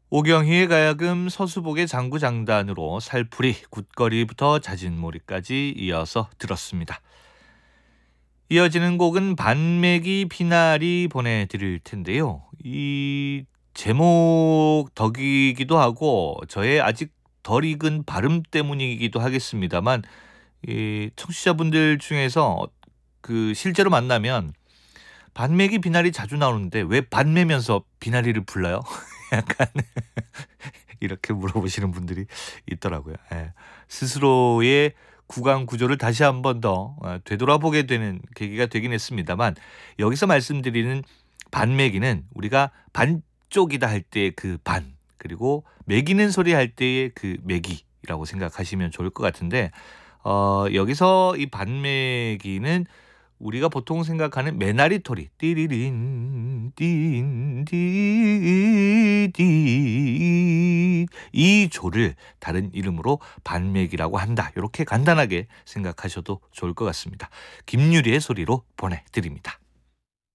오경희의 가야금, 서수복의 장구장단으로 살풀이, 굿거리부터 자진몰이까지 이어서 들었습니다. 이어지는 곡은 반매기 비나리 보내드릴 텐데요. 이 제목 덕이기도 하고 저의 아직 덜 익은 발음 때문이기도 하겠습니다만, 이 청취자분들 중에서 그 실제로 만나면 반매기 비나리 자주 나오는데 왜 반매면서 비나리를 불러요? 약간 이렇게 물어보시는 분들이 있더라고요. 예. 스스로의 구강 구조를 다시 한번 더 되돌아보게 되는 계기가 되긴 했습니다만, 여기서 말씀드리는 반매기는 우리가 반쪽이다 할 때의 그 반, 그리고 매기는 소리 할 때의 그 매기라고 생각하시면 좋을 것 같은데, 여기서 이 반매기는 우리가 보통 생각하는 메나리토리 띠리린 띠디디 이 조를 다른 이름으로 반맥이라고 한다. 이렇게 간단하게 생각하셔도 좋을 것 같습니다. 김유리의 소리로 보내드립니다.